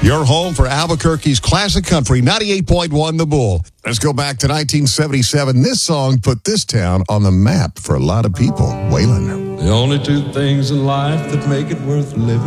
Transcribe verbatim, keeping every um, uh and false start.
Your home for Albuquerque's classic country, ninety-eight point one The Bull. Let's go back to nineteen seventy-seven. This song put this town on the map for a lot of people. Waylon. The only two things in life that make it worth living